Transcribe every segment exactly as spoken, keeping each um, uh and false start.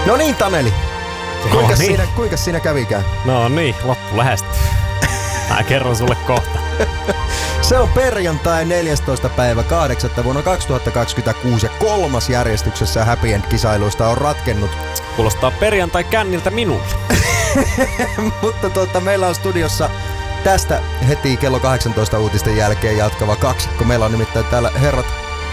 No niin, Taneli. Kuinka, no, siinä, niin. kuinka siinä kävikään? No niin, loppu lähestyy. Mä kerron sulle kohta. Se on perjantai neljästoista päivä kahdeksatta vuonna kaksituhattakaksikymmentäkuusi ja kolmas järjestyksessä Happy End-kisailuista on ratkennut. Kuulostaa perjantai känniltä minulle. Mutta tuota, meillä on studiossa tästä heti kello kahdeksantoista uutisten jälkeen jatkava kaksikko. Meillä on nimittäin täällä herrat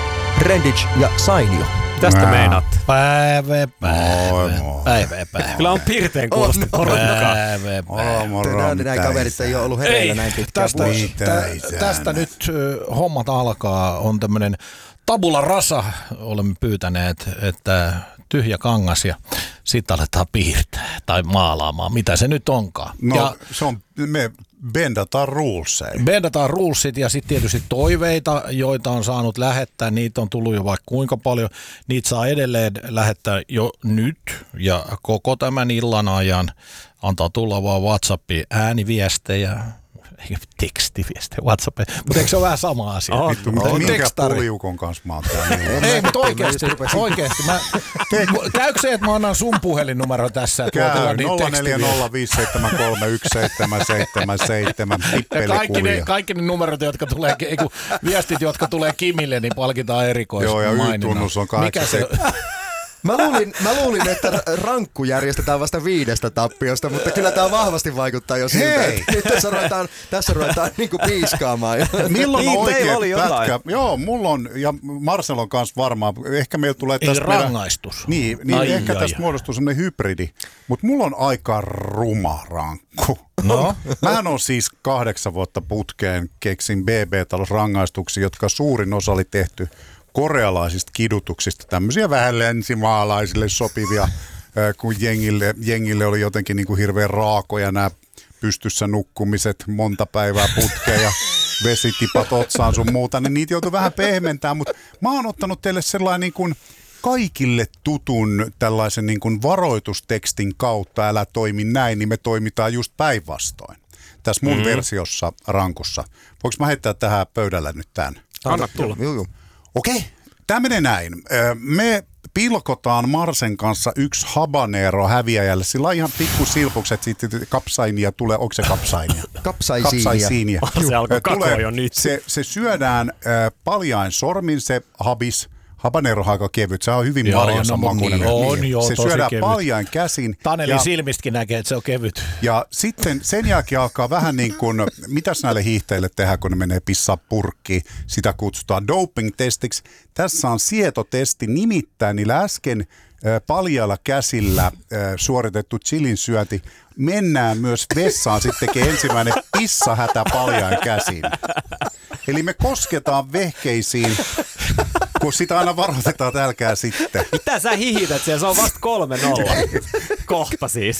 Rendic ja Sainio. Tästä meinaatte. Päivä, päivä, päivä, päivä. Kyllä on pirteen kuulosta porukkaa. Päivä, päivä. Nämä kaverit ei ole ollut hereillä näin pitkään tästä, tä, tästä nyt uh, hommat alkaa. On tämmönen tabula rasa. Olemme pyytäneet, että tyhjä kangas ja sitten aletaan piirtää tai maalaamaan. Mitä se nyt onkaan. No ja, se on, me bendataan rulesseja. Bendataan rulesit ja sitten tietysti toiveita, joita on saanut lähettää. Niitä on tullut jo vaikka kuinka paljon. Niitä saa edelleen lähettää jo nyt ja koko tämän illan ajan. Antaa tulla vaan WhatsAppiin ääniviestejä. Tekstiviestejä, WhatsApp. Mutta eikö se ole vähän sama asia? Oh, Vittu, mitä minkä puliukon kanssa mä oon täällä? Ei, mutta oikeasti. oikeasti. Mä, käykö se, että mä annan sun puhelinnumero tässä? Käy, nolla neljä nolla viisi seitsemän kolme yksi seitsemän seitsemän seitsemän, kaikki ne, kaikki ne numerot, jotka tulee, eiku, viestit, jotka tulee Kimille, niin palkitaan erikoismaininnan. Joo, ja Y-tunnus on kahdeksan. Mä luulin, mä luulin, että rankku järjestetään vasta viidestä tappiosta, mutta kyllä tää vahvasti vaikuttaa jo siltä, että nyt tässä ruvetaan, tässä ruvetaan niinku piiskaamaan. Milloin niin, oikein oli pätkä? jotain. Joo, mulla on, ja Marcelon kanssa varmaan, ehkä meillä tulee Ei tästä... rangaistus. Meidän, niin, niin ai, ehkä ai, tästä ai. muodostuu semmoinen hybridi, mutta mulla on aika ruma rankku. No? Mähän on siis kahdeksan vuotta putkeen keksin B B-talousrangaistuksia, jotka suurin osa oli tehty korealaisista kidutuksista, tämmöisiä vähän länsimaalaisille sopivia, kun jengille, jengille oli jotenkin niin kuin hirveän raakoja nämä pystyssä nukkumiset, monta päivää putkeen ja vesitipat otsaan sun muuta, niin niitä joutui vähän pehmentämään, mutta mä oon ottanut teille sellainen niin kuin kaikille tutun tällaisen niin kuin varoitustekstin kautta, älä toimi näin, niin me toimitaan just päinvastoin. Tässä mun mm. versiossa rankussa. Voinko mä heittää tähän pöydällä nyt tämän? Anna tulla. Okei, tämä menee näin. Me pilkotaan Marsen kanssa yksi habanero häviäjälle. Sillä on ihan pikku silpukset, sitten kapsainia tulee. Onko se kapsainia? Kapsaisiinia. Kapsaisiinia. Se alkoi kakoa jo nyt. Se, se syödään äh, paljain sormin, se habis. Habanero on aika kevyt, se on hyvin marjassa no, makuinen. Niin, on, niin. joo, se tosi syödään kevyt. paljain käsin. Tanelin silmistäkin näkee, että se on kevyt. Ja sitten sen jälkeen alkaa vähän niin kuin, mitäs näille hiihteille tehdään, kun ne menee pissaa purkkiin. Sitä kutsutaan doping-testiksi. Tässä on sietotesti, nimittäin niillä äsken äh, paljailla käsillä äh, suoritettu chilin syönti. Mennään myös vessaan, sitten tekee ensimmäinen pissahätä paljain käsin. Eli me kosketaan vehkeisiin, kun sitä aina varoitetaan, että älkää sitten. Mitä sä hihität siellä? Se on vasta kolme nolla. Kohta siis.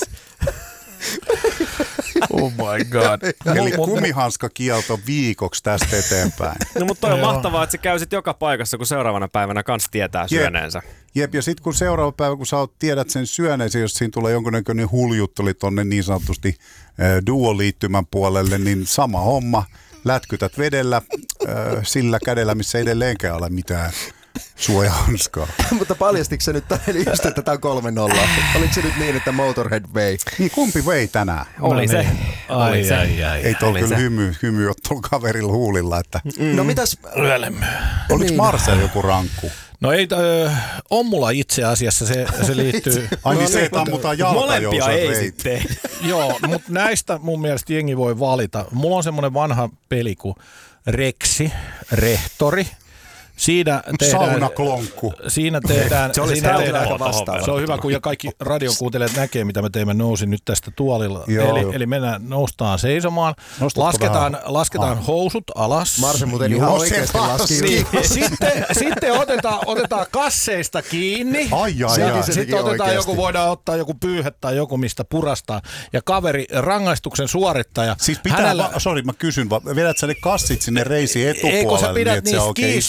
Oh my god. Eli kumihanskakielto viikoksi tästä eteenpäin. No mutta toi on mahtavaa, että sä käy sit joka paikassa, kun seuraavana päivänä kans tietää syöneensä. Jep, ja sitten kun seuraava päivä, kun sä oot, tiedät sen syöneensä, jos siinä tulee jonkunnäköinen huljutteli tonne niin sanotusti äh, duoliittymän puolelle, niin sama homma. Lätkytät vedellä äh, sillä kädellä, missä ei edelleenkään ole mitään suojahanskaa. Mutta paljastiko se nyt Taneli just, että tämä on kolme nolla? Oliko se nyt niin, että Motorhead vei? Niin kumpi vei tänään? Oli se. Ai, Oli se. ai, ai, ei tuolla kyllä hymy, hymy ole tuolla kaverilla huulilla. Että... Mm. No mitäs? Oliko niin. Marcel joku rankku? No ei, äh, on mulla itse asiassa, se, se liittyy... Ai niin no, se, että ammutaan jalkajousen ei reit. sitten. Joo, mutta näistä mun mielestä jengi voi valita. Mulla on semmoinen vanha peli kuin Reksi, Rehtori. Siinä tehdään, saunaklonkku. Siinä tehdään, se, oli siinä se, tehdään vastaava. se on hyvä, kun kaikki radion kuuntelijat näkee, mitä me teemme. Nousin nyt tästä tuolilla. Eli, eli mennään, noustaan seisomaan, Nostatko lasketaan, lasketaan ah. housut alas. Marse muuten ihan oikeasti laski. Sitten, sitten otetaan, otetaan kasseista kiinni. Ai, ai, ai. Sitten otetaan oikeasti. Joku, voidaan ottaa joku pyyhe tai joku, mistä purastaa. Ja kaveri, rangaistuksen suorittaja. Siis pitää, hänellä... va- sori mä kysyn, vedät sä ne kassit sinne reisi etupuolelle? Eikö sä pidät niin, niistä kiinni sen takia,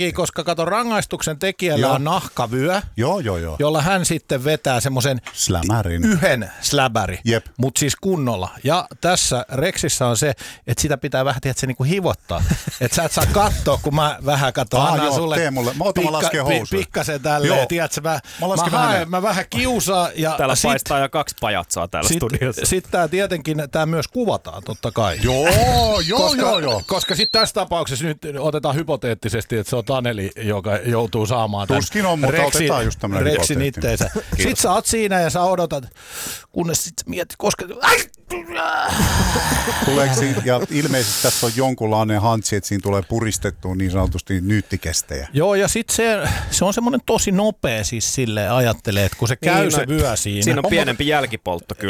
takia, koska kato, rangaistuksen tekijällä Joo. on nahkavyö, Joo, joo, joo. jolla hän sitten vetää semmoisen Slämärin. yhden släbäri, Jep. mutta siis kunnolla. Ja tässä Rexissä on se, että sitä pitää vähän tiedätkö, niinku hivottaa. Että sä et saa katsoa, kun mä vähän katson, Ah, annan joo, sulle tee mulle. Mä otan, mä lasken housuja. pikkasen tälleen, Joo. tiedätkö, mä, Mä mä, lasken mä, vähän haen, ne. mä vähän kiusaan. Ja Täällä sit, paistaa jo kaksi pajatsoa täällä sit, studiossa. Sitten tää tietenkin, tää myös kuvataan totta kai. Joo, joo, koska, joo, joo. Koska sitten tässä tapauksessa nyt otetaan hypoteettisesti, että se on Taneli, joka joutuu saamaan tämän Tuskin on, mutta Rexin, otetaan just tämmönen Rexin hypoteettinen. itteensä. Sitten sä oot siinä ja sä odotat, kunnes sit mietit, koska... Tuleeko siinä, ja ilmeisesti tässä on jonkunlainen hantsi, että siinä tulee puristettua niin sanotusti nyyttikestejä. Joo, ja sitten se, se on semmoinen tosi nopea siis silleen ajattelee, että kun se käy Niin, se no, vyö siinä. Siinä on pienempi jälkipoltto kyllä.